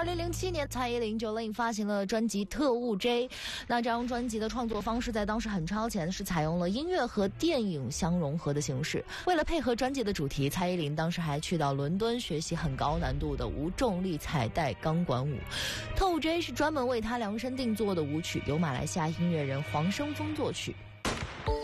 2007年，蔡依林9Lin发行了专辑《特务 J》。那这张专辑的创作方式在当时很超前，是采用了音乐和电影相融合的形式。为了配合专辑的主题，蔡依林当时还去到伦敦学习很高难度的无重力彩带钢管舞。《特务 J》是专门为她量身定做的舞曲，由马来西亚音乐人黄生峰作曲。